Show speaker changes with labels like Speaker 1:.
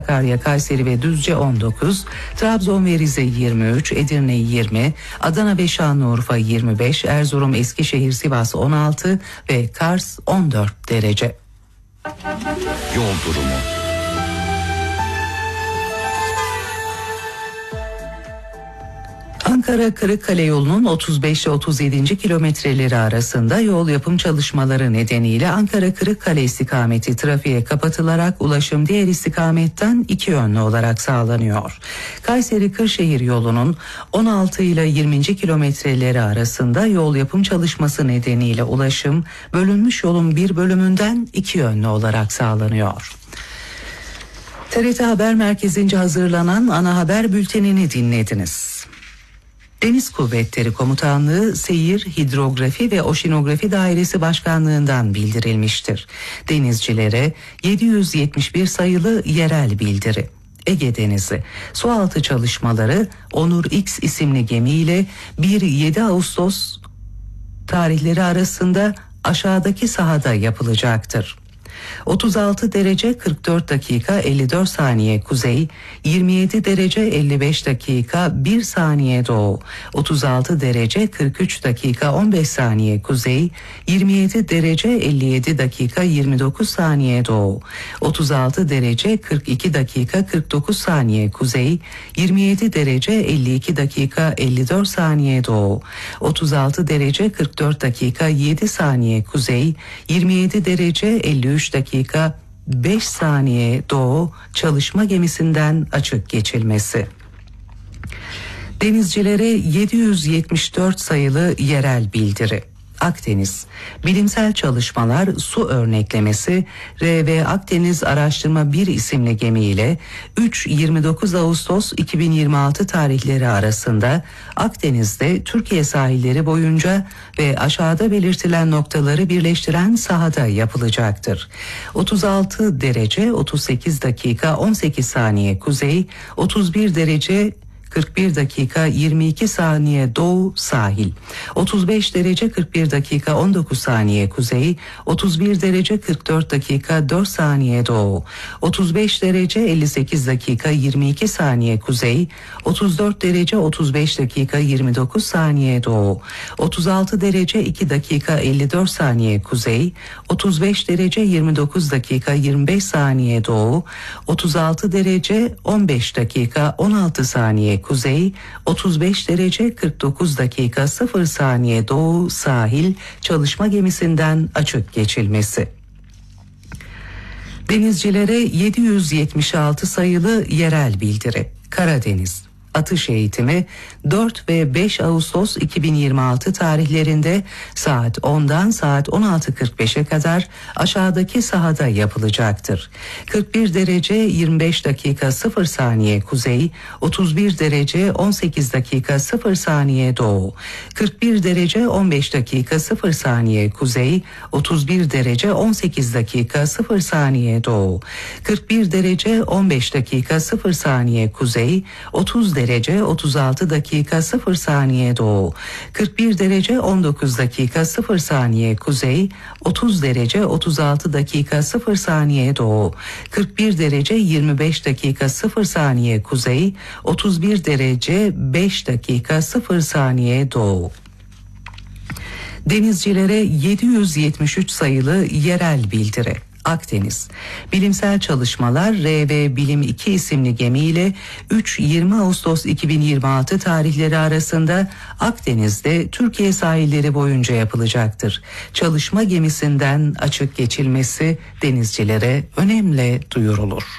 Speaker 1: Sakarya, Kayseri ve Düzce 19, Trabzon ve Rize 23, Edirne 20, Adana ve Şanlıurfa 25, Erzurum, Eskişehir, Sivas 16 ve Kars 14 derece.
Speaker 2: Yol durumu.
Speaker 1: Ankara-Kırıkkale yolunun 35 ile 37. kilometreleri arasında yol yapım çalışmaları nedeniyle Ankara-Kırıkkale istikameti trafiğe kapatılarak ulaşım diğer istikametten iki yönlü olarak sağlanıyor. Kayseri-Kırşehir yolunun 16 ile 20. kilometreleri arasında yol yapım çalışması nedeniyle ulaşım bölünmüş yolun bir bölümünden iki yönlü olarak sağlanıyor. TRT Haber Merkezi'nce hazırlanan ana haber bültenini dinlediniz. Deniz Kuvvetleri Komutanlığı Seyir, Hidrografi ve Oşinografi Dairesi Başkanlığı'ndan bildirilmiştir. Denizcilere 771 sayılı yerel bildiri. Ege Denizi sualtı çalışmaları Onur X isimli gemiyle 1-7 Ağustos tarihleri arasında aşağıdaki sahada yapılacaktır. 36 derece 44 dakika 54 saniye kuzey, 27 derece 55 dakika 1 saniye doğu, 36 derece 43 dakika 15 saniye kuzey, 27 derece 57 dakika 29 saniye doğu, 36 derece 42 dakika 49 saniye kuzey, 27 derece 52 dakika 54 saniye doğu, 36 derece 44 dakika 7 saniye kuzey, 27 derece 53 dakika 5 saniye doğu çalışma gemisinden açık geçilmesi. Denizcilere 774 sayılı yerel bildiri. Akdeniz bilimsel çalışmalar su örneklemesi RV Akdeniz Araştırma 1 isimli gemiyle 3-29 Ağustos 2026 tarihleri arasında Akdeniz'de Türkiye sahilleri boyunca ve aşağıda belirtilen noktaları birleştiren sahada yapılacaktır. 36 derece 38 dakika 18 saniye kuzey, 31 derece 41 dakika 22 saniye doğu sahil, 35 derece 41 dakika 19 saniye kuzey, 31 derece 44 dakika 4 saniye doğu, 35 derece 58 dakika 22 saniye kuzey, 34 derece 35 dakika 29 saniye doğu, 36 derece 2 dakika 54 saniye kuzey, 35 derece 29 dakika 25 saniye doğu, 36 derece 15 dakika 16 saniye kuzey, 35 derece 49 dakika 0 saniye doğu sahil çalışma gemisinden açık geçilmesi. Denizcilere 776 sayılı yerel bildiri. Karadeniz atış eğitimi 4 ve 5 Ağustos 2026 tarihlerinde saat 10'dan saat 16.45'e kadar aşağıdaki sahada yapılacaktır. 41 derece 25 dakika 0 saniye kuzey, 31 derece 18 dakika 0 saniye doğu, 41 derece 15 dakika 0 saniye kuzey, 31 derece 18 dakika 0 saniye doğu, 41 derece 15 dakika 0 saniye kuzey, 30 derece 36 dakika 0 saniye doğu, 41 derece 19 dakika 0 saniye kuzey, 30 derece 36 dakika 0 saniye doğu, 41 derece 25 dakika 0 saniye kuzey, 31 derece 5 dakika 0 saniye doğu. Denizcilere 773 sayılı yerel bildiri. Akdeniz bilimsel çalışmalar RV Bilim 2 isimli gemiyle 3-20 Ağustos 2026 tarihleri arasında Akdeniz'de Türkiye sahilleri boyunca yapılacaktır. Çalışma gemisinden açık geçilmesi denizcilere önemli duyurulur.